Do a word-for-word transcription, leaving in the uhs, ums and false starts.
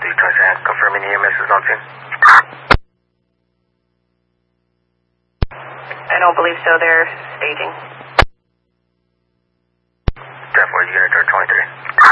three twenty-seven, confirming E M S is on scene. I don't believe so. They're staging. ten four, unit twenty-three.